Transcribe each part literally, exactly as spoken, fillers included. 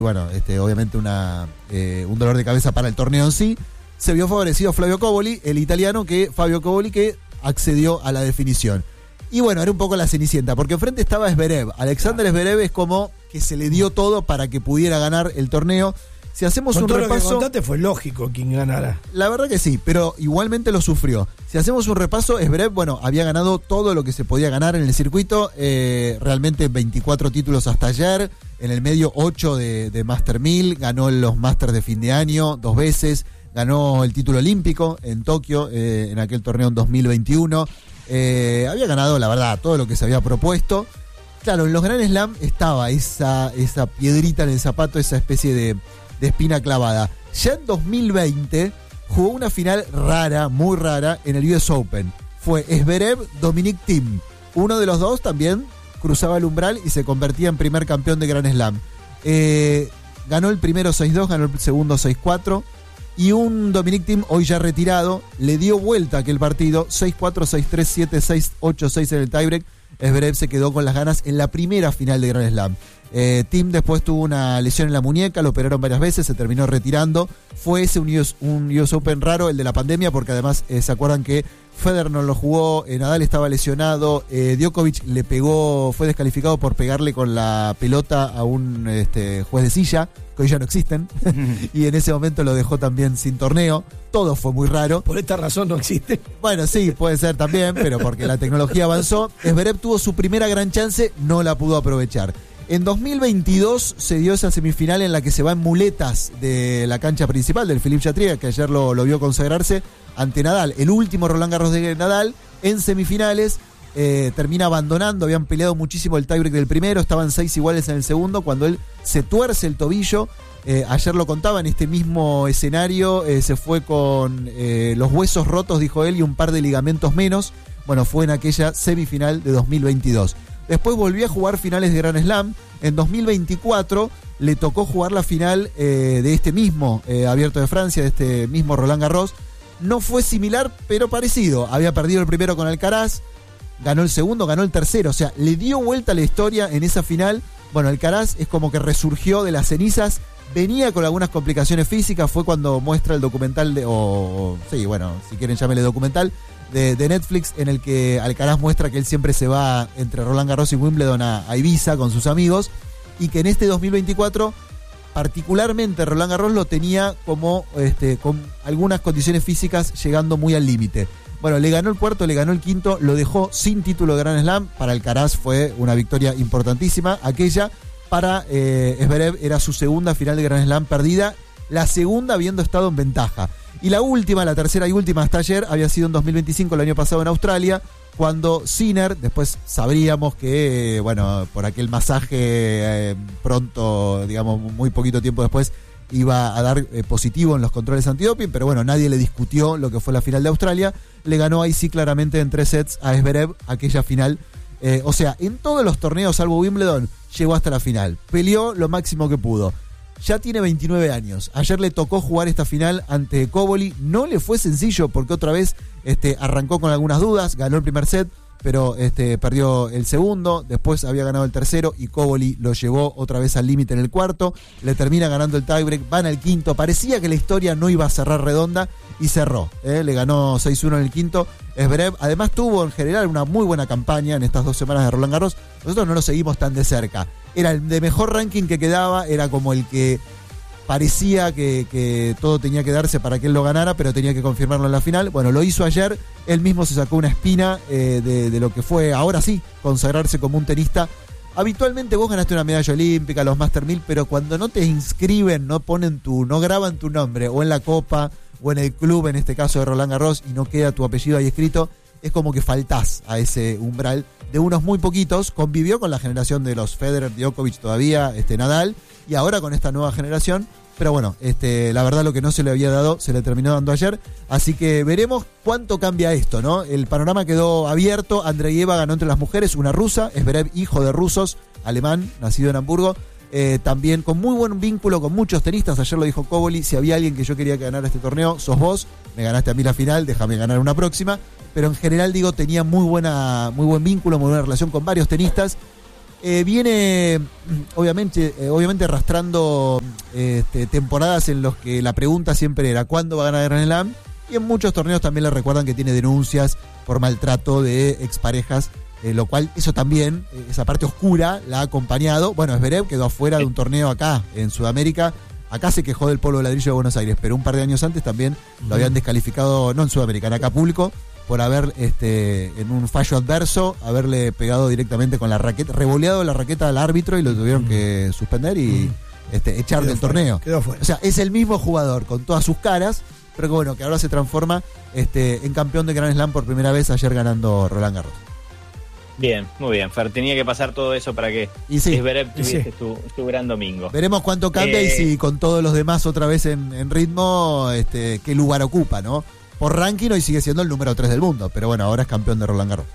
Bueno, este, obviamente una, eh, un dolor de cabeza para el torneo en sí. Se vio favorecido Flavio Cobolli, el italiano, que Fabio Cobolli, que accedió a la definición. Y bueno, era un poco la cenicienta, porque enfrente estaba Zverev. Alexander Zverev es como que se le dio todo para que pudiera ganar el torneo. Si hacemos Con un todo repaso, lo que contaste fue lógico quien ganara. La verdad que sí, pero igualmente lo sufrió. Si hacemos un repaso, Zverev, bueno, había ganado todo lo que se podía ganar en el circuito. Eh, realmente veinticuatro títulos hasta ayer. En el medio ocho de, de Master mil. Ganó los Masters de fin de año dos veces. Ganó el título olímpico en Tokio, eh, en aquel torneo en dos mil veintiuno. Eh, había ganado, la verdad, todo lo que se había propuesto. Claro, en los Grand Slam estaba esa, esa piedrita en el zapato, esa especie de, de espina clavada. Ya en dos mil veinte jugó una final rara, muy rara, en el U S Open. Fue Zverev, Dominic Thiem. Uno de los dos también cruzaba el umbral y se convertía en primer campeón de Grand Slam. Eh, ganó el primero seis dos, ganó el segundo seis cuatro. Y un Dominic Thiem, hoy ya retirado, le dio vuelta a aquel partido, seis cuatro, seis tres, siete seis, ocho seis en el tiebreak. Zverev se quedó con las ganas en la primera final de Grand Slam. Eh, Thiem después tuvo una lesión en la muñeca, lo operaron varias veces, se terminó retirando. Fue ese un U S, un U S Open raro, el de la pandemia, porque además eh, se acuerdan que Federer no lo jugó, eh, Nadal estaba lesionado, eh, Djokovic le pegó, fue descalificado por pegarle con la pelota a un este, juez de silla, que hoy ya no existen, y en ese momento lo dejó también sin torneo. Todo fue muy raro. Por esta razón no existe. Bueno, sí, puede ser también, pero porque la tecnología avanzó. Zverev tuvo su primera gran chance, no la pudo aprovechar. En dos mil veintidós se dio esa semifinal en la que se va en muletas de la cancha principal del Philippe Chatrier, que ayer lo, lo vio consagrarse ante Nadal. El último Roland Garros de Nadal en semifinales. Eh, termina abandonando, habían peleado muchísimo el tiebreak del primero, estaban seis iguales en el segundo, cuando él se tuerce el tobillo. Eh, ayer lo contaba en este mismo escenario, eh, se fue con eh, los huesos rotos, dijo él, y un par de ligamentos menos. Bueno, fue en aquella semifinal de dos mil veintidós. Después volvió a jugar finales de Grand Slam. En dos mil veinticuatro le tocó jugar la final eh, de este mismo eh, Abierto de Francia, de este mismo Roland Garros. No fue similar, pero parecido. Había perdido el primero con Alcaraz, ganó el segundo, ganó el tercero. O sea, le dio vuelta a la historia en esa final. Bueno, Alcaraz es como que resurgió de las cenizas. Venía con algunas complicaciones físicas. Fue cuando muestra el documental de... O, o sí, bueno, si quieren llámele documental. De, de Netflix, en el que Alcaraz muestra que él siempre se va entre Roland Garros y Wimbledon a, a Ibiza con sus amigos, y que en este dos mil veinticuatro particularmente Roland Garros lo tenía como este, con algunas condiciones físicas llegando muy al límite. Bueno, le ganó el cuarto, le ganó el quinto, lo dejó sin título de Grand Slam. Para Alcaraz fue una victoria importantísima aquella. Para eh, Zverev era su segunda final de Grand Slam perdida, la segunda habiendo estado en ventaja. Y la última, la tercera y última hasta ayer, había sido en dos mil veinticinco, el año pasado en Australia, cuando Sinner, después sabríamos que, bueno, por aquel masaje eh, pronto, digamos, muy poquito tiempo después, iba a dar eh, positivo en los controles antidoping, pero bueno, nadie le discutió lo que fue la final de Australia. Le ganó ahí sí claramente en tres sets a Zverev aquella final. Eh, o sea, en todos los torneos, salvo Wimbledon, llegó hasta la final. Peleó lo máximo que pudo. Ya tiene veintinueve años. Ayer le tocó jugar esta final ante Cobolli. No le fue sencillo porque otra vez este, arrancó con algunas dudas. Ganó el primer set, pero este, perdió el segundo. Después había ganado el tercero y Cobolli lo llevó otra vez al límite en el cuarto. Le termina ganando el tiebreak. Van al quinto. Parecía que la historia no iba a cerrar redonda y cerró. ¿eh? Le ganó seis uno en el quinto. Zverev además tuvo en general una muy buena campaña en estas dos semanas de Roland Garros. Nosotros no lo seguimos tan de cerca. Era el de mejor ranking que quedaba, era como el que parecía que, que todo tenía que darse para que él lo ganara, pero tenía que confirmarlo en la final. Bueno, lo hizo ayer, él mismo se sacó una espina eh, de, de lo que fue, ahora sí, consagrarse como un tenista. Habitualmente vos ganaste una medalla olímpica, los Master mil, pero cuando no te inscriben, no ponen tu, no graban tu nombre, o en la copa, o en el club, en este caso de Roland Garros, y no queda tu apellido ahí escrito, es como que faltás a ese umbral de unos muy poquitos. Convivió con la generación de los Federer, Djokovic todavía, este Nadal, y ahora con esta nueva generación. Pero bueno, este, la verdad lo que no se le había dado, se le terminó dando ayer. Así que veremos cuánto cambia esto, ¿no? El panorama quedó abierto. Andreeva ganó entre las mujeres, una rusa, Zverev, hijo de rusos, alemán, nacido en Hamburgo. Eh, también con muy buen vínculo con muchos tenistas. Ayer lo dijo Cobolli, si había alguien que yo quería que ganara este torneo, sos vos. Me ganaste a mí la final, déjame ganar una próxima. Pero en general, digo, tenía muy buena, muy buen vínculo, muy buena relación con varios tenistas. Eh, viene, obviamente, eh, obviamente arrastrando este, temporadas en los que la pregunta siempre era ¿cuándo va a ganar Grand Slam? Y en muchos torneos también le recuerdan que tiene denuncias por maltrato de exparejas, eh, lo cual eso también, eh, esa parte oscura la ha acompañado. Bueno, Zverev quedó afuera de un torneo acá en Sudamérica. Acá se quejó del polvo de ladrillo de Buenos Aires, pero un par de años antes también lo habían descalificado, no en Sudamérica, en Acapulco, por haber, este, en un fallo adverso, haberle pegado directamente con la raqueta, revoleado la raqueta al árbitro y lo tuvieron mm. que suspender y mm. este, echar quedó del fuera, torneo. Quedó fuera. O sea, es el mismo jugador con todas sus caras, pero que bueno, que ahora se transforma este, en campeón de Grand Slam por primera vez, ayer ganando Roland Garros. Bien, muy bien, Fer, tenía que pasar todo eso para que sí, Zverev tuviese sí. su, su gran domingo. Veremos cuánto cambia eh, y si con todos los demás otra vez en, en ritmo, este, qué lugar ocupa, ¿no? Por ranking hoy sigue siendo el número tres del mundo, pero bueno, ahora es campeón de Roland Garros.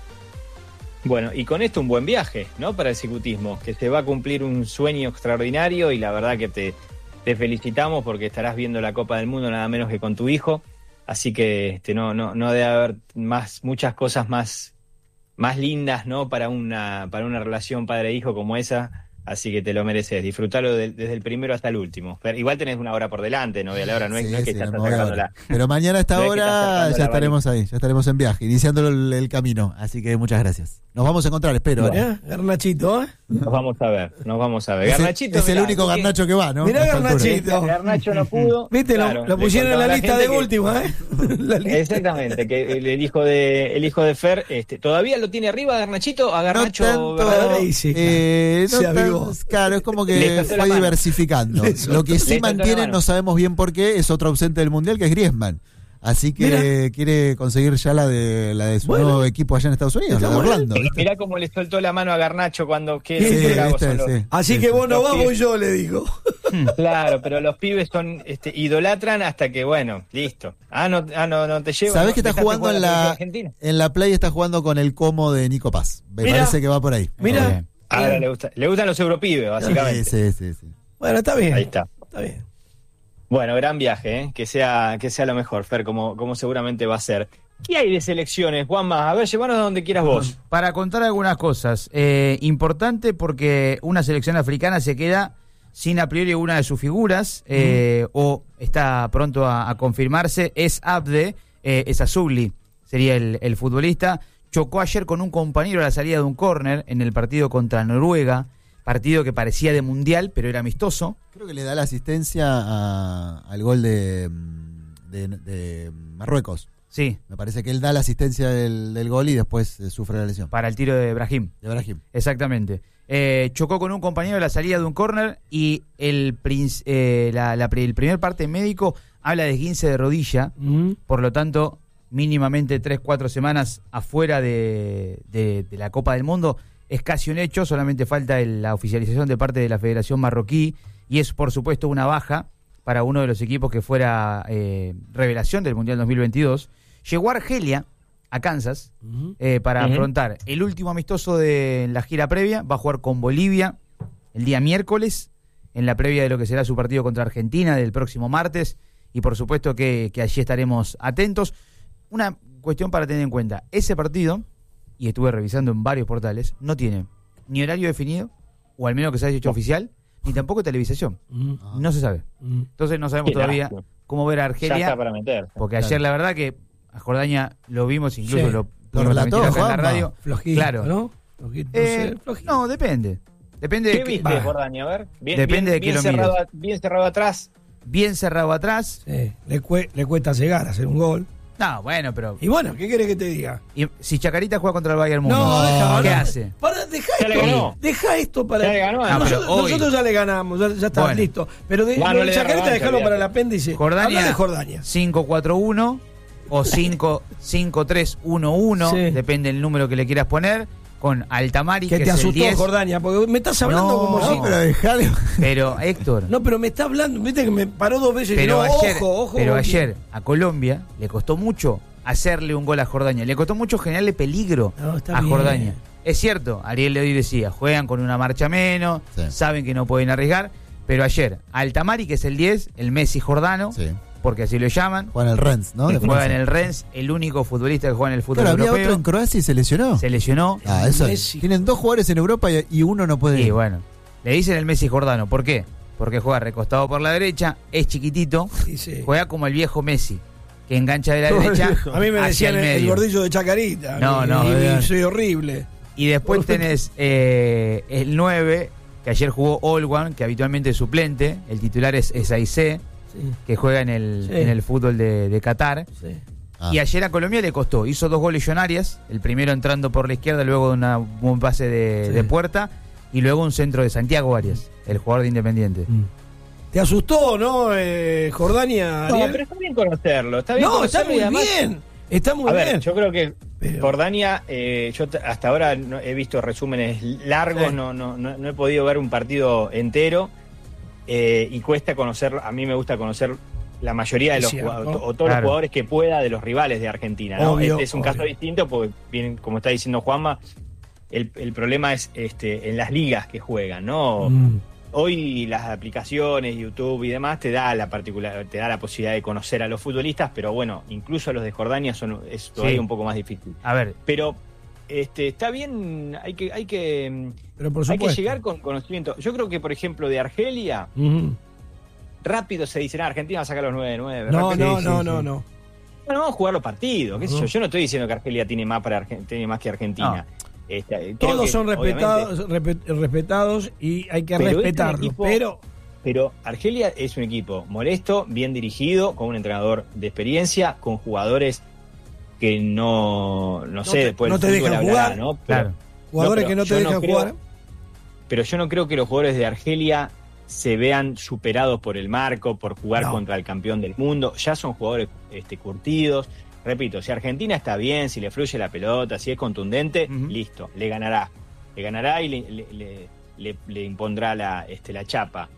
Bueno, y con esto un buen viaje, ¿no? Para el ciclismo, que se va a cumplir un sueño extraordinario y la verdad que te, te felicitamos porque estarás viendo la Copa del Mundo nada menos que con tu hijo, así que este, no, no, no debe haber más, muchas cosas más, más lindas, ¿no? Para una, para una relación padre-hijo como esa. Así que te lo mereces, disfrutalo de, desde el primero hasta el último. Pero igual tenés una hora por delante, no, la hora no es, sí, no es que sí, estás no sacando la... Pero mañana a esta no hora ya estaremos ahí, ya estaremos en viaje, iniciando el, el camino. Así que muchas gracias. Nos vamos a encontrar, espero. Mirá, Garnachito, ¿eh? Nos vamos a ver, nos vamos a ver. Es, Garnachito, es mirá, el único porque... Garnacho que va, ¿no? Mirá Garnachito. Garnacho no pudo. Viste, claro, lo, lo pusieron en la, la lista de que... última, ¿eh? La lista. Exactamente, que el, el hijo de el hijo de Fer, este, ¿todavía lo tiene arriba Garnachito? A Garnacho no tanto, eh, no se tan, avivó. Claro, es como que fue diversificando. Lo que sí mantienen, no sabemos bien por qué, es otro ausente del Mundial, que es Griezmann. Así que Mira. quiere conseguir ya la de la de su bueno, nuevo equipo allá en Estados Unidos, la de Orlando. Mirá cómo le soltó la mano a Garnacho cuando que sí, sí, este, sí, Así sí, que sí. vos no vas, voy yo, le digo. Claro, pero los pibes son este, idolatran hasta que, bueno, listo. Ah, no, ah, no, no te llevan. ¿Sabés no, que está jugando en la, en la Play, está jugando con el Como de Nico Paz? Me Mira. parece que va por ahí. Mira. Ahora le, gusta, le gustan los europibes, básicamente. Sí, sí, sí, sí. Bueno, está bien. Ahí está. Está bien. Bueno, gran viaje, ¿eh? que sea que sea lo mejor, Fer, como, como seguramente va a ser. ¿Qué hay de selecciones, Juanma? A ver, llévanos a donde quieras vos. Para contar algunas cosas. Eh, importante porque una selección africana se queda sin a priori una de sus figuras, eh, mm. o está pronto a, a confirmarse. Es Abde, eh, es Azugli, sería el, el futbolista. Chocó ayer con un compañero a la salida de un córner en el partido contra Noruega. Partido que parecía de mundial, pero era amistoso. Creo que le da la asistencia a, al gol de, de, de Marruecos. Sí. Me parece que él da la asistencia del, del gol y después eh, sufre la lesión. Para el tiro de Brahim. De Brahim. Exactamente. Eh, chocó con un compañero a la salida de un córner y el, eh, la, la, el primer parte médico habla de esguince de rodilla. Mm. Por lo tanto, mínimamente tres, cuatro semanas afuera de, de, de la Copa del Mundo. Es casi un hecho, solamente falta el, la oficialización de parte de la Federación Marroquí y es por supuesto una baja para uno de los equipos que fuera eh, revelación del Mundial dos mil veintidós. Llegó Argelia a Kansas uh-huh. eh, para uh-huh. afrontar el último amistoso de la gira previa. Va a jugar con Bolivia el día miércoles en la previa de lo que será su partido contra Argentina del próximo martes y por supuesto que, que allí estaremos atentos. Una cuestión para tener en cuenta, ese partido, y estuve revisando en varios portales, no tiene ni horario definido, o al menos que se haya hecho no. oficial, ni tampoco televisación. Mm. No se sabe. Mm. Entonces no sabemos todavía gracias. cómo ver a Argelia. Ya está para meter. Porque claro. ayer la verdad que a Jordania lo vimos, incluso sí. lo, lo relató acá en la radio. Flojito, claro. ¿no? Flojito, eh, flojito. No, depende. Depende ¿Qué de que, viste de Jordania? A ver. Bien, depende bien, de que lo cerrado, mires. Bien cerrado atrás. Bien cerrado atrás. Sí. Le, cue- le cuesta llegar a hacer un gol. No, bueno, pero... Y bueno, ¿qué querés que te diga? Y si Chacarita juega contra el Bayern Múnich, no, deja, ¿qué no. hace? Para, deja ya esto, deja esto para... Ya le ganó, no, nosotros, hoy... nosotros ya le ganamos, ya, ya está bueno. listo. Pero de, bueno, de Chacarita dejarlo para el apéndice. Jordania, Habla de Jordania. cinco cuatro uno o cinco tres uno uno, sí. Depende del número que le quieras poner. Con Altamari, que, que te es asustó el diez. Jordania, porque me estás hablando no, como no, si... pero dejale. Pero Héctor, no, pero me está hablando, viste que me paró dos veces. Pero y no, ayer, ojo, ojo. pero ojo. ayer a Colombia le costó mucho hacerle un gol a Jordania, le costó mucho generarle peligro no, a bien. Jordania. Es cierto, Ariel Leody decía, juegan con una marcha menos, sí. saben que no pueden arriesgar, pero ayer Altamari, que es el diez, el Messi jordano, sí. porque así lo llaman. Juega en el Rennes, ¿no? De Juega en Francia. el Rennes, el único futbolista que juega en el fútbol Claro, había europeo. otro en Croacia y se lesionó. Se lesionó. Ah, eso. Messi. Tienen dos jugadores en Europa y, y uno no puede Y ir. bueno, le dicen el Messi Jordano. ¿Por qué? Porque juega recostado por la derecha, es chiquitito, Sí, sí. juega como el viejo Messi, que engancha de la Todo derecha viejo. A mí me hacia decían el el, el medio. gordillo de Chacarita. No, y, no, y- bien. y soy horrible. Y después tenés eh, el nueve, que ayer jugó Olwan, que habitualmente es suplente. El titular es Esaicé, Sí, que juega en el, Sí. en el fútbol de, de Qatar. sí. Ah. Y ayer a Colombia le costó. Hizo dos goles Jonarias, el primero entrando por la izquierda, luego de una, un pase de, Sí. de puerta, y luego un centro de Santiago Arias, el jugador de Independiente. ¿Te asustó, no, eh, Jordania? No, Ariel? pero está bien conocerlo. Está bien No, está conocerlo y muy además- bien. Está muy A ver, bien. yo creo que Pero- Jordania, eh, yo t- hasta ahora no- he visto resúmenes largos, Sí. no, no, no, no he podido ver un partido entero eh, y cuesta conocer, a mí me gusta conocer la mayoría de Es los cierto. jugadores, o todos Claro. los jugadores que pueda de los rivales de Argentina, ¿no? Obvio, Este es un obvio. caso distinto porque, bien, como está diciendo Juanma, el, el problema es este, en las ligas que juegan, ¿no? Mm. Hoy las aplicaciones, YouTube y demás te da la particular, te da la posibilidad de conocer a los futbolistas, pero bueno, incluso los de Jordania son es todavía Sí. un poco más difícil. A ver, Pero este está bien, hay que hay que Pero por hay supuesto. que llegar con conocimiento. Yo creo que por ejemplo de Argelia Ujú. rápido se dice, "Ah, Argentina va a sacar los nueve de nueve." No, rápido. no, sí, no, sí, no, sí. no. Bueno, vamos a jugar los partidos, qué sé No. yo. Yo no estoy diciendo que Argelia tiene más para Argen- tiene más que Argentina. Este, creo Todos que, son obviamente, respetados, respe- respetados y hay que Pero es un respetarlo. equipo- Pero Pero Argelia es un equipo molesto, bien dirigido, con un entrenador de experiencia, con jugadores que no, no, sé, te- después no el te fútbol dejan hablará, jugar. ¿no? Pero, claro. jugadores pero que no te yo dejan creo- jugar. Pero yo no creo que los jugadores de Argelia se vean superados por el marco, por jugar No. contra el campeón del mundo. Ya son jugadores este, curtidos. Repito, si Argentina está bien, si le fluye la pelota, si es contundente, Ujú. listo, le ganará. Le ganará y le, le- le- le- le impondrá la, este, la chapa.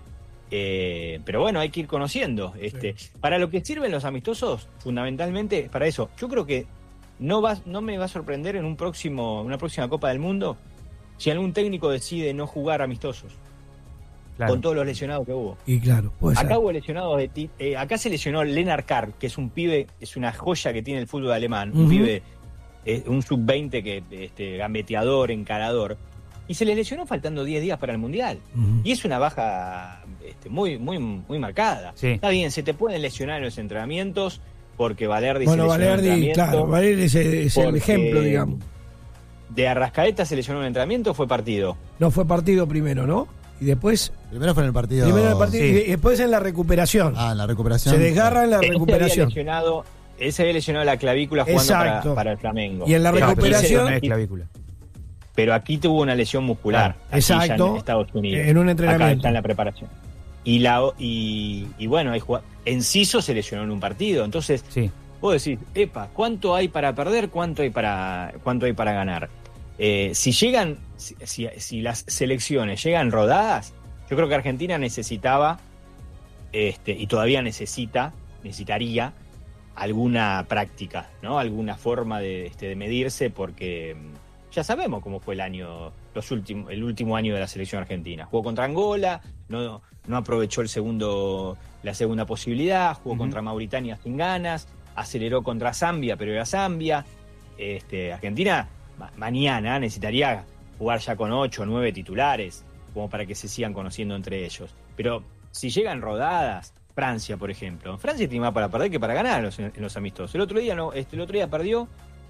Eh, pero bueno, hay que ir conociendo. Este, Para lo que sirven los amistosos, fundamentalmente es para eso. Yo creo que no, va, no me va a sorprender en un próximo, una próxima Copa del Mundo si algún técnico decide no jugar amistosos, claro. con todos los lesionados que hubo. Y claro, puede ser. Acá hubo lesionados de ti- eh, acá se lesionó Lennart Carr, que es un pibe, es una joya que tiene el fútbol alemán, un Ujú. pibe, eh, un sub veinte que este, gambeteador, encarador, y se le lesionó faltando diez días para el Mundial. Ujú. Y es una baja este, muy, muy, muy marcada. Sí. Está bien, se te pueden lesionar en los entrenamientos, porque Valerdi Bueno, se lesionó en Valerdi, entrenamiento. claro, Valerdi es, es el porque ejemplo, digamos. De Arrascaeta se lesionó en entrenamiento, fue partido. No fue partido primero, ¿no? Y después, Primero fue en el partido. primero en el partido Sí. y después en la recuperación. Ah, en la recuperación. Se desgarra en la Él se había recuperación. lesionado, él se había lesionado la clavícula jugando Exacto. para, para el Flamengo. Y en la Pero aquí se- recuperación- No es clavícula. Pero aquí tuvo una lesión muscular. Claro, aquí ya exacto. en Estados Unidos. En un Acá entrenamiento. está en la preparación. Y, la, y, y bueno, hay jugad- Enciso se lesionó en un partido. Entonces, Sí. vos decís, epa, ¿cuánto hay para perder? ¿Cuánto hay para, cuánto hay para ganar? Eh, si llegan, si, si, si las selecciones llegan rodadas, yo creo que Argentina necesitaba, este, y todavía necesita, necesitaría alguna práctica, ¿no? Alguna forma de, este, de medirse, porque mm, ya sabemos cómo fue el año, los últimos, el último año de la selección argentina. Jugó contra Angola, no, no aprovechó el segundo, la segunda posibilidad, jugó Ujú. contra Mauritania sin ganas, aceleró contra Zambia, pero era Zambia. Este, Argentina ma- mañana necesitaría jugar ya con ocho o nueve titulares, como para que se sigan conociendo entre ellos. Pero si llegan rodadas, Francia, por ejemplo, Francia tiene más para perder que para ganar en los, en los amistosos. El otro día no, este, el otro día perdió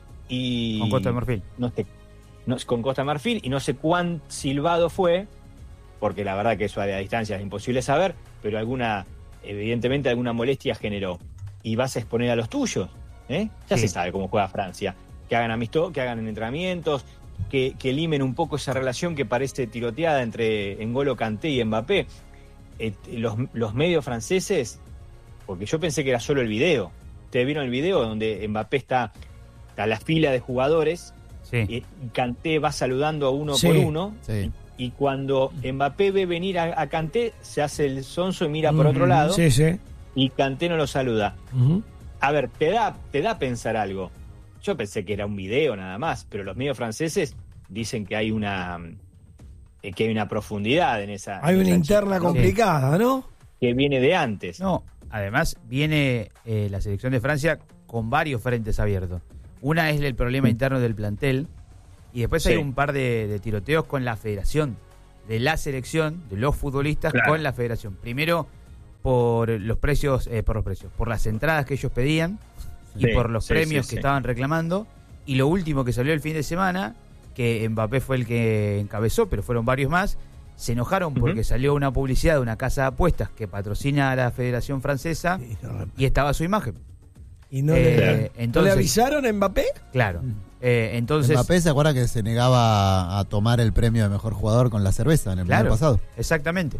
y Con Costa de Marfil. no sé, no- con Costa de Marfil, y no sé cuán silbado fue, porque la verdad que eso a la distancia es imposible saber, pero alguna, evidentemente alguna molestia generó. Y vas a exponer a los tuyos, ¿eh? Ya Sí. se sabe cómo juega Francia. Que hagan amistosos, que hagan entrenamientos, que, que limen un poco esa relación que parece tiroteada entre N'Golo Kanté y Mbappé. Eh, los, los medios franceses, porque yo pensé que era solo el video. Ustedes vieron el video donde Mbappé está, está a la fila de jugadores Sí. y, y Kanté va saludando a uno Sí. por uno. Sí. Y cuando Mbappé ve venir a, a Kanté, se hace el sonso y mira por otro Ujú. lado, Sí, sí. y Kanté no lo saluda. Ujú. A ver, te da, te da a pensar algo. Yo pensé que era un video nada más, pero los medios franceses dicen que hay una eh, que hay una profundidad en esa. Hay en una esa interna chica, ¿no? complicada, ¿no? Que viene de antes. No, además viene eh, la selección de Francia con varios frentes abiertos. Una es el problema mm. interno del plantel, y después sí. hay un par de, de tiroteos con la federación, de la selección, de los futbolistas claro. con la federación. Primero por los precios, eh, por los precios, por las entradas que ellos pedían y sí, por los sí, premios sí, que sí. estaban reclamando. Y lo último que salió el fin de semana, que Mbappé fue el que encabezó, pero fueron varios más, se enojaron uh-huh. porque salió una publicidad de una casa de apuestas que patrocina a la Federación Francesa sí, no, y estaba su imagen. ¿Y no, eh, le, entonces, ¿no le avisaron a Mbappé? Claro. Eh, entonces Mbappé se acuerda que se negaba a tomar el premio de mejor jugador con la cerveza en el claro, año pasado. Exactamente.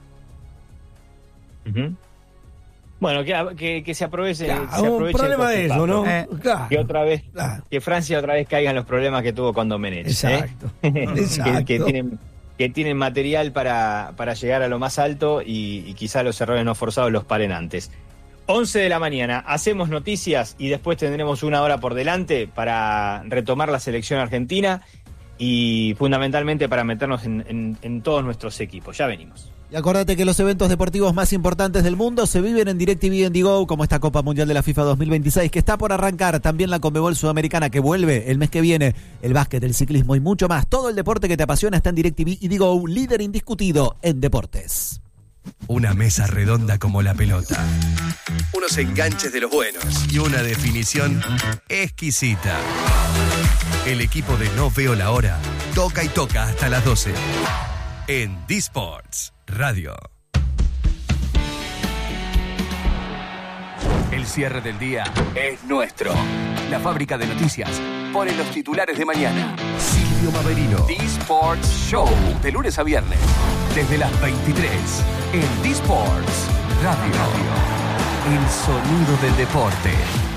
Uh-huh. Bueno, que, que, que se aproveche, claro, se aproveche un problema de eso, ¿no? Eh, claro, que otra vez, claro. que Francia otra vez caiga en los problemas que tuvo con Domenech. Exacto. ¿eh? Exacto. que, que tienen que tienen material para, para llegar a lo más alto y, y quizá los errores no forzados los paren antes. once de la mañana, hacemos noticias y después tendremos una hora por delante para retomar la selección argentina y fundamentalmente para meternos en, en, en todos nuestros equipos. Ya venimos. Y acordate que los eventos deportivos más importantes del mundo se viven en DirecTV en Digo, como esta Copa Mundial de la FIFA dos mil veintiséis, que está por arrancar, también la Conmebol Sudamericana, que vuelve el mes que viene, el básquet, el ciclismo y mucho más. Todo el deporte que te apasiona está en DirecTV y Digo, líder indiscutido en deportes. Una mesa redonda como la pelota, unos enganches de los buenos y una definición exquisita. El equipo de No Veo la Hora toca y toca hasta las doce en D-Sports Radio. El cierre del día es nuestro. La fábrica de noticias pone los titulares de mañana. Silvio Maverino. D-Sports Show. De lunes a viernes. Desde las veintitrés. En D-Sports Radio. El sonido del deporte.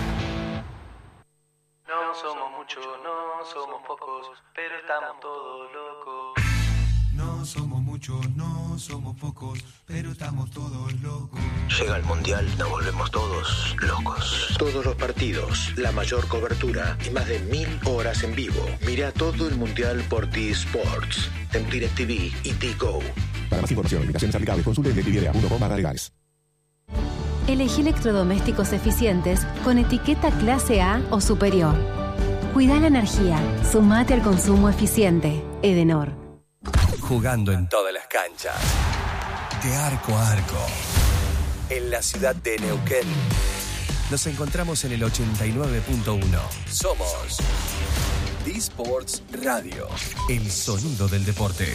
No somos muchos, no somos pocos, pero estamos todos locos. No somos muchos, no somos pocos, pero estamos todos locos. Llega el Mundial, nos volvemos todos locos. Todos los partidos, la mayor cobertura y más de mil horas en vivo. Mira todo el Mundial por D-Sports, en DirecTV y Digo. Para más información, invitaciones aplicables, consulte en directv punto com barra legales. Elegí electrodomésticos eficientes con etiqueta clase A o superior. Cuida la energía, sumate al consumo eficiente. Edenor. Jugando en todas las canchas, de arco a arco, en la ciudad de Neuquén. Nos encontramos en el ochenta y nueve punto uno. Somos D-Sports Radio, el sonido del deporte.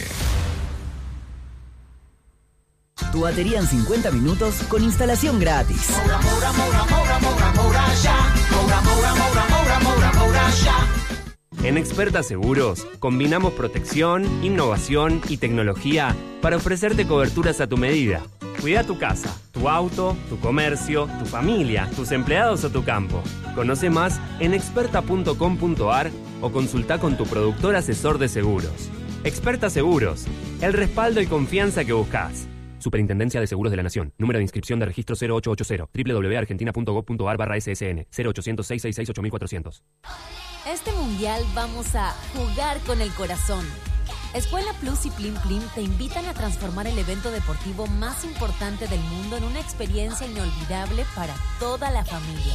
Tu batería en cincuenta minutos con instalación gratis. Moura, Moura, Moura, Moura, Moura, Moura, ya. Moura, Moura, Moura, Moura, Moura, Moura, ya. En Experta Seguros, combinamos protección, innovación y tecnología para ofrecerte coberturas a tu medida. Cuida tu casa, tu auto, tu comercio, tu familia, tus empleados o tu campo. Conoce más en experta punto com punto a r o consulta con tu productor asesor de seguros. Experta Seguros, el respaldo y confianza que buscas. Superintendencia de Seguros de la Nación. Número de inscripción de registro cero ocho ocho cero. doble u doble u doble u punto argentina punto gov punto a r barra S S N. cero ochocientos, seiscientos sesenta y seis, ocho mil cuatrocientos. Este mundial vamos a jugar con el corazón. Escuela Plus y Plim Plim te invitan a transformar el evento deportivo más importante del mundo en una experiencia inolvidable para toda la familia.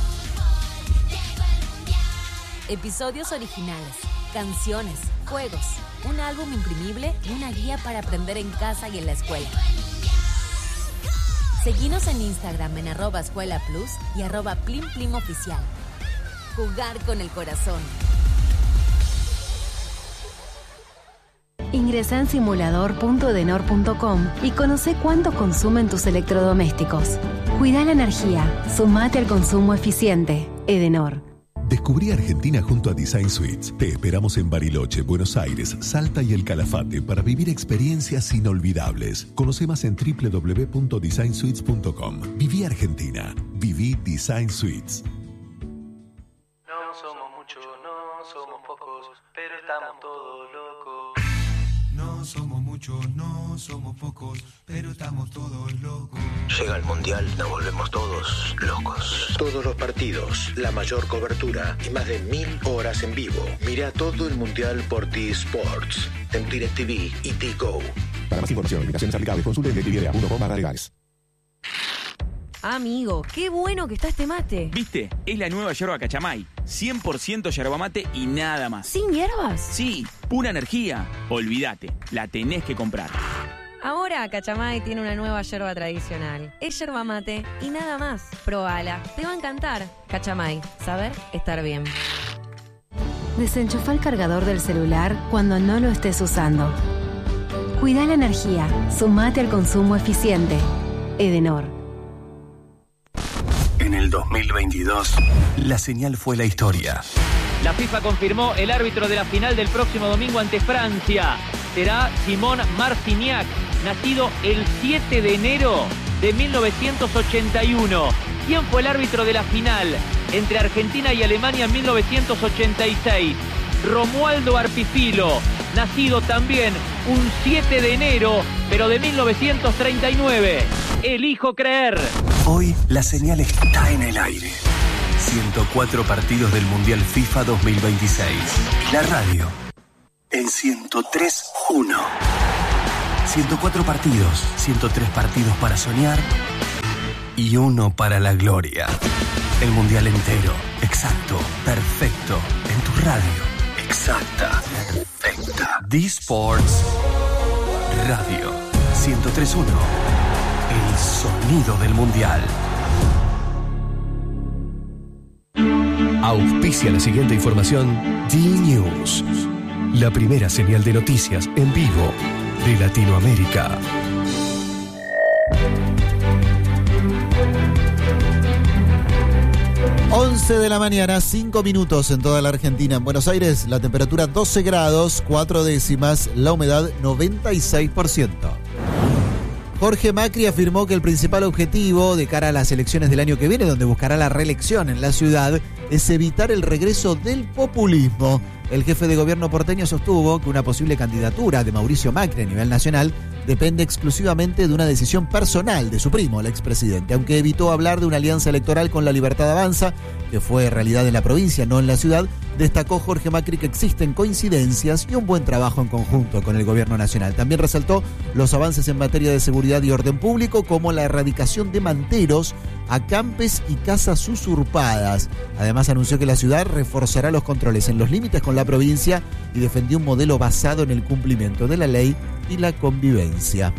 Episodios originales, canciones, juegos, un álbum imprimible y una guía para aprender en casa y en la escuela. Seguinos en Instagram en arroba escuela plus y arroba plim plim oficial. Jugar con el corazón. Ingresa en simulador punto edenor punto com y conoce cuánto consumen tus electrodomésticos. Cuida la energía, sumate al consumo eficiente. Edenor. Descubrí Argentina junto a Design Suites. Te esperamos en Bariloche, Buenos Aires, Salta y El Calafate para vivir experiencias inolvidables. Conoce más en doble u doble u doble u punto design suites punto com. Viví Argentina. Viví Design Suites. No somos muchos, no somos pocos, pero estamos todos locos. No somos muchos, no somos pocos, pero estamos todos locos. Llega el Mundial, nos volvemos todos locos. Todos los partidos, la mayor cobertura y más de mil horas en vivo. Mira todo el Mundial por D-Sports, en DirecTV y Digo. Para más información, invitaciones aplicables, consulte en directv punto com barra legales. Amigo, qué bueno que está este mate. ¿Viste? Es la nueva yerba Cachamay. cien por ciento yerba mate y nada más. ¿Sin hierbas? Sí, pura energía. Olvídate, la tenés que comprar. Ahora Cachamay tiene una nueva yerba tradicional. Es yerba mate y nada más. Probala, te va a encantar. Cachamay, saber estar bien. Desenchufa el cargador del celular cuando no lo estés usando. Cuida la energía, sumate al consumo eficiente. Edenor. En el dos mil veintidós, la señal fue la historia. La FIFA confirmó el árbitro de la final del próximo domingo ante Francia. Será Simón Marciniak, nacido el siete de enero de mil novecientos ochenta y uno. ¿Quién fue el árbitro de la final entre Argentina y Alemania en mil novecientos ochenta y seis? Romualdo Arpifilo, nacido también un siete de enero, pero de mil novecientos treinta y nueve. Elijo creer. Hoy la señal está en el aire. ciento cuatro partidos del Mundial FIFA dos mil veintiséis. Y la radio en ciento tres punto uno. ciento cuatro partidos, ciento tres partidos para soñar y uno para la gloria. El Mundial entero, exacto, perfecto, en tu radio. Exacta, perfecta. D-Sports Radio ciento tres punto uno. El sonido del Mundial. Auspicia la siguiente información D-News, la primera señal de noticias en vivo de Latinoamérica. once de la mañana, cinco minutos en toda la Argentina. En Buenos Aires, la temperatura doce grados, cuatro décimas, la humedad noventa y seis por ciento. Jorge Macri afirmó que el principal objetivo de cara a las elecciones del año que viene, donde buscará la reelección en la ciudad, es evitar el regreso del populismo. El jefe de gobierno porteño sostuvo que una posible candidatura de Mauricio Macri a nivel nacional depende exclusivamente de una decisión personal de su primo, el expresidente, aunque evitó hablar de una alianza electoral con La Libertad Avanza, que fue realidad en la provincia, no en la ciudad. Destacó Jorge Macri que existen coincidencias y un buen trabajo en conjunto con el gobierno nacional. También resaltó los avances en materia de seguridad y orden público, como la erradicación de manteros, acampes y casas usurpadas. Además anunció que la ciudad reforzará los controles en los límites con la provincia y defendió un modelo basado en el cumplimiento de la ley y la convivencia.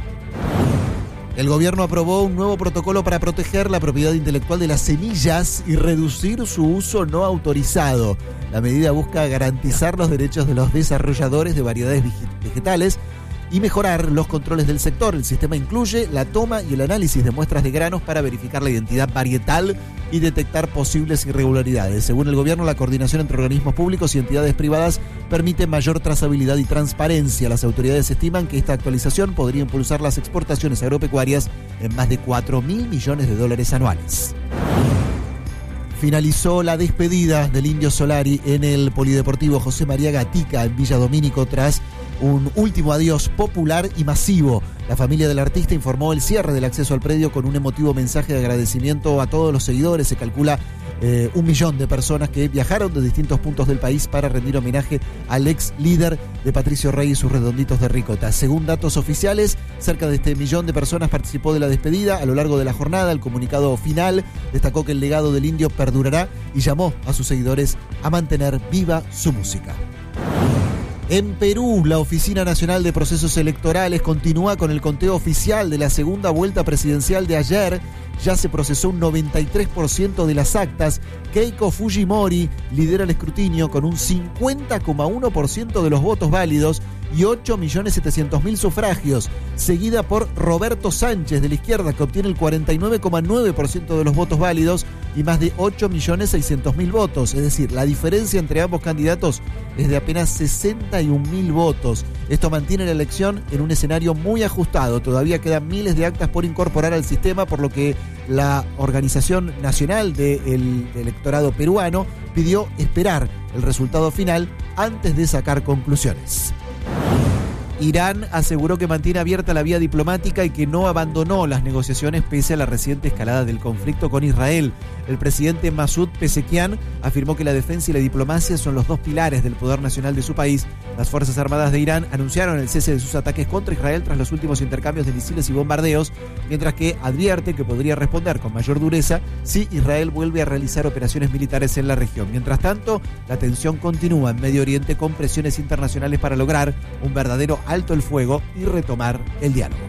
El gobierno aprobó un nuevo protocolo para proteger la propiedad intelectual de las semillas y reducir su uso no autorizado. La medida busca garantizar los derechos de los desarrolladores de variedades vegetales y mejorar los controles del sector. El sistema incluye la toma y el análisis de muestras de granos para verificar la identidad varietal y detectar posibles irregularidades. Según el gobierno, la coordinación entre organismos públicos y entidades privadas permite mayor trazabilidad y transparencia. Las autoridades estiman que esta actualización podría impulsar las exportaciones agropecuarias en más de cuatro mil millones de dólares anuales. Finalizó la despedida del Indio Solari en el Polideportivo José María Gatica en Villa Domínico tras un último adiós popular y masivo. La familia del artista informó el cierre del acceso al predio con un emotivo mensaje de agradecimiento a todos los seguidores. Se calcula eh, un millón de personas que viajaron de distintos puntos del país para rendir homenaje al ex líder de Patricio Rey y sus redonditos de ricota. Según datos oficiales, cerca de este millón de personas participó de la despedida. A lo largo de la jornada, el comunicado final destacó que el legado del Indio perdurará y llamó a sus seguidores a mantener viva su música. En Perú, la Oficina Nacional de Procesos Electorales continúa con el conteo oficial de la segunda vuelta presidencial de ayer. Ya se procesó un noventa y tres por ciento de las actas. Keiko Fujimori lidera el escrutinio con un cincuenta coma uno por ciento de los votos válidos y ocho millones setecientos mil sufragios, seguida por Roberto Sánchez de la izquierda, que obtiene el cuarenta y nueve coma nueve por ciento de los votos válidos y más de ocho millones seiscientos mil votos. Es decir, la diferencia entre ambos candidatos es de apenas sesenta y un mil votos. Esto mantiene la elección en un escenario muy ajustado. Todavía quedan miles de actas por incorporar al sistema, por lo que la Organización Nacional del Electorado Peruano pidió esperar el resultado final antes de sacar conclusiones. Irán aseguró que mantiene abierta la vía diplomática y que no abandonó las negociaciones pese a la reciente escalada del conflicto con Israel. El presidente Masoud Pezeshkian afirmó que la defensa y la diplomacia son los dos pilares del poder nacional de su país. Las Fuerzas Armadas de Irán anunciaron el cese de sus ataques contra Israel tras los últimos intercambios de misiles y bombardeos, mientras que advierte que podría responder con mayor dureza si Israel vuelve a realizar operaciones militares en la región. Mientras tanto, la tensión continúa en Medio Oriente con presiones internacionales para lograr un verdadero alto el fuego y retomar el diálogo.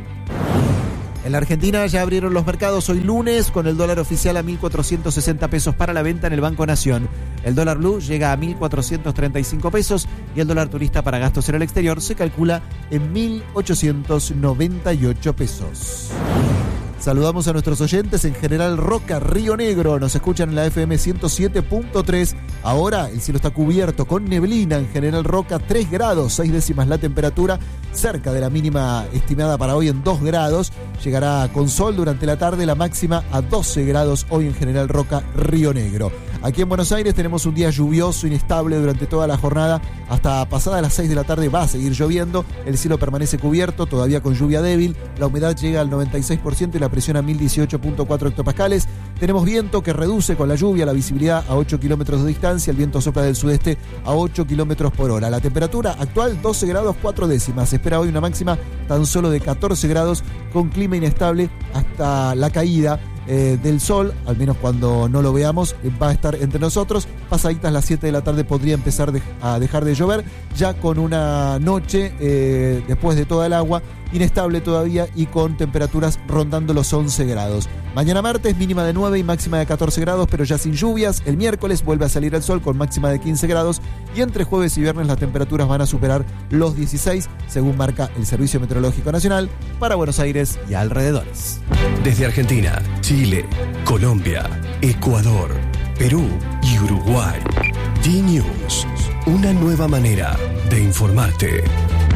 En la Argentina ya abrieron los mercados hoy lunes con el dólar oficial a mil cuatrocientos sesenta pesos para la venta en el Banco Nación. El dólar blue llega a mil cuatrocientos treinta y cinco pesos y el dólar turista para gastos en el exterior se calcula en mil ochocientos noventa y ocho pesos. Saludamos a nuestros oyentes en General Roca, Río Negro. Nos escuchan en la F M ciento siete punto tres. Ahora el cielo está cubierto con neblina en General Roca, tres grados, seis décimas la temperatura, cerca de la mínima estimada para hoy en dos grados. Llegará con sol durante la tarde, la máxima a doce grados hoy en General Roca, Río Negro. Aquí en Buenos Aires tenemos un día lluvioso, inestable durante toda la jornada. Hasta pasada las seis de la tarde va a seguir lloviendo. El cielo permanece cubierto, todavía con lluvia débil. La humedad llega al noventa y seis por ciento y la presión a mil dieciocho punto cuatro hectopascales. Tenemos viento que reduce con la lluvia la visibilidad a ocho kilómetros de distancia. El viento sopla del sudeste a ocho kilómetros por hora. La temperatura actual doce grados cuatro décimas. Se espera hoy una máxima tan solo de catorce grados con clima inestable hasta la caída Eh, del sol, al menos cuando no lo veamos, eh, va a estar entre nosotros. Pasaditas las siete de la tarde podría empezar de, a dejar de llover, ya con una noche eh, después de toda el agua inestable todavía y con temperaturas rondando los once grados. Mañana martes mínima de nueve y máxima de catorce grados, pero ya sin lluvias. El miércoles vuelve a salir el sol con máxima de quince grados y entre jueves y viernes las temperaturas van a superar los dieciséis, según marca el Servicio Meteorológico Nacional para Buenos Aires y alrededores. Desde Argentina, Chile, Colombia, Ecuador, Perú y Uruguay. D-News, una nueva manera de informarte.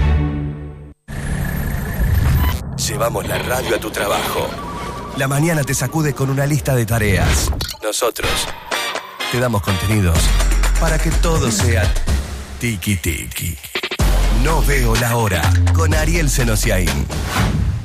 Llevamos la radio a tu trabajo. La mañana te sacude con una lista de tareas. Nosotros te damos contenidos para que todo sea tiki tiki. No veo la hora con Ariel Senosiaín.